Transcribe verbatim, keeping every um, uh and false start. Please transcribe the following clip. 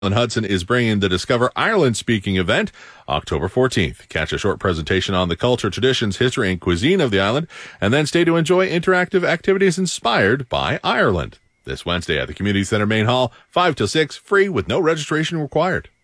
Hudson is bringing the Discover Ireland speaking event October fourteenth. Catch a short presentation on the culture, traditions, history, and cuisine of the island, and then stay to enjoy interactive activities inspired by Ireland. This Wednesday at the Community Center Main Hall, five till six, free with no registration required.